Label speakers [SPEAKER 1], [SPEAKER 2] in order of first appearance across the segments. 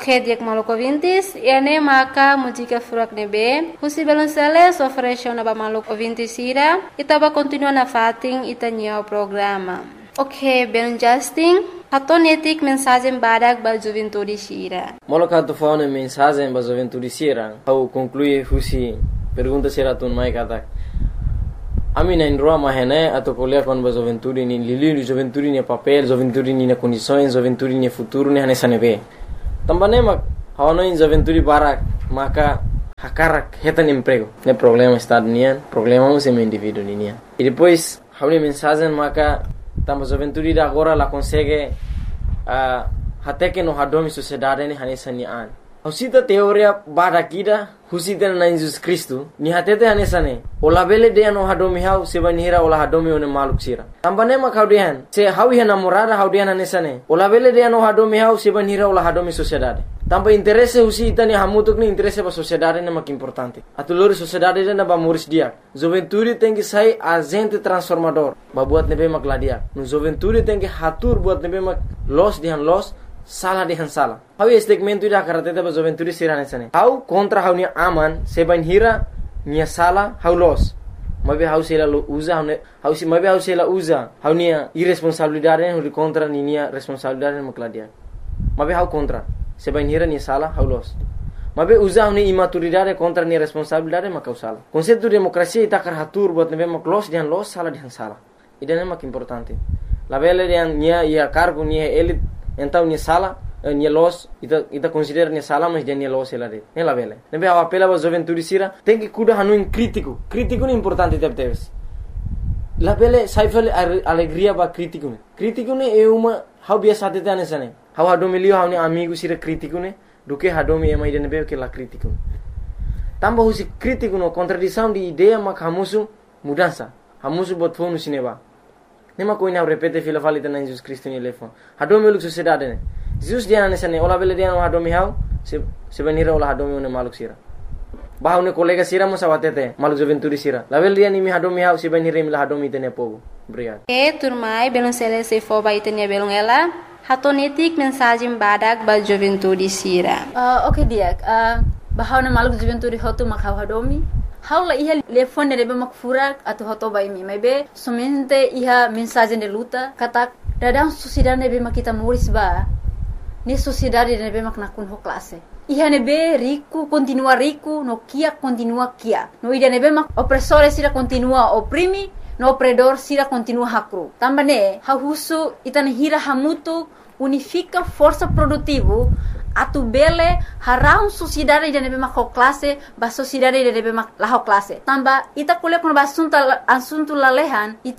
[SPEAKER 1] Ok, diak maluco ouvintes, ene maka música furak nebe, husi belonceles oferece na ba maluco ouvintes ira, itaba continua na fating itanya o programa. Ok, ben Justin, hatonetik mensagem badak ba juventude sira.
[SPEAKER 2] Molo kato faune mensagem ba juventude sira, au conclui husi pergunta sira tun mai katak. Ami na indroa mahene atau kuliah kon ba juventude ni lili juventude ni papel, juventude ni na condições, juventude ni futuro ni hane sanebe. Tambane mak hawano in juventude barak maka hakarak hetan emprego. Ne problema estado nian, problema um sem indivíduo nian. E depois haune mensagem maka tamba juventude da agora la consegue até que no hadomi sociedade ni hane sanian. Husita teoria bada kida husita na Jesus Cristo ni hatete hanesane ola bele de no hadomi hau sebanira ola hadomi one maluk sira tambane ma kaudian se hawi hana morada haudian hanesane ola bele de no hadomi hau sebanira ola hadomi sociedade tamba interesse husita ni hamutuk ni interesse ba sociedade na mak importante atulori sociedade na ba muris dia juventude tem que sai agente transformador ba buat nebe mak ladia no juventude tem que hatur buat nebe mak los dihan los salah dihan salah. Hau segmento ida karateta ba juventude sirane sane. Hau kontra hau ni aman seban hira nia salah hau los. Mabe hau sela uza hau si mabe hau sela uza hau nia irresponsabilidade hau kontra ni nia responsabilidade makladia. Mabe hau kontra seban hira nia salah hau los. Mabe uza hau ni imaturidade kontra nia responsabilidade makau salah. Konseptu demokrasia ita karatur buat nebe maklos dihan los salah dihan salah. Idane mak importante. La bele dihan nia ia cargo nia elit então ni sala ni los ita considera ni sala mas ni los ela de ela vele nebe a apela ba juventude sira tem que cuida hanu in crítico ni importante teves la vele sai vele alegria ba crítico ne é uma hau biasa te tane sane hau hadomi lio hau ni amigo sira crítico ne duke hadomi e mai de nebe que la crítico tamba husi crítico no contradição de ideia mak hamusu mudança hamusu bot fonu sineba nema ko ina repete fila falita na Jesus Cristo ni lefon hadomi luk sociedade ne Jesus dia na sane ola bele dia no hadomi hau se benira ola hadomi ne maluk sira bahau ne kolega sira mo sawatete maluk juventude sira la bele dia ni mi hadomi hau se benira mi la hadomi tene pogo obrigado
[SPEAKER 1] turmai belon sele se fo ba itenia belon ela hatonetik mensagem badak ba juventude sira.
[SPEAKER 3] Ok dia bahau na maluk juventude hotu makau hadomi haula iha telefone de mak furak atau hoto bai mi maybe somente iha mensagem de luta kata dadang sociedade nebe mak kita muris ba ni sociedade nebe mak nakun ho classe iha nebe rico continua rico no kia continua kia no ida nebe mak opressore sira continua oprimi no opredor sira continua hakru tambane hahusu itane hira hamutu unifica força produtivo atu bele harau sociedade de nebe mak classe ba sociedade de nebe mak la classe tamba ita kuliah kono asunto lalehan ita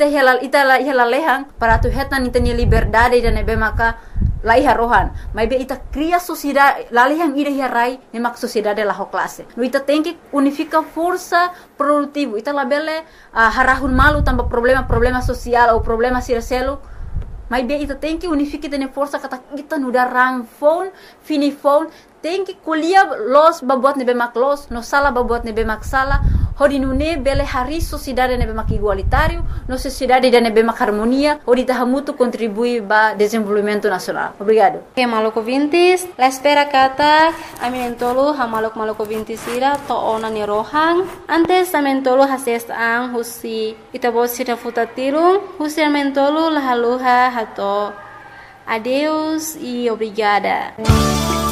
[SPEAKER 3] lalehan para tu hetan ita ni liberdade de nebe maka lai harohan mai be ita cria sociedade lalehan ida hirai ne mak sociedade la classe no ita tem que unifica força produtivo ita la bele harahun malu tamba problema social ou problema siraselo mas bem, ita tem que unificar tene força kata kita nuda ramfon, finifon, tem que colher los babuat nebe mak los, no sala babuat nebe mak sala, hodi nune bele hari sociedade nebe mak igualitário, no sociedade de nebe mak harmonia, hodi tahamutu contribui ba desenvolvimento nacional. Obrigado.
[SPEAKER 1] Ok, maluco vintis, la espera kata, aminentolo ha maluco vintis ira to ona ni rohang, antes amentolo hases ang husi itabos sita futatirung, husi amentolo lahaluha hato. Adeus e obrigada.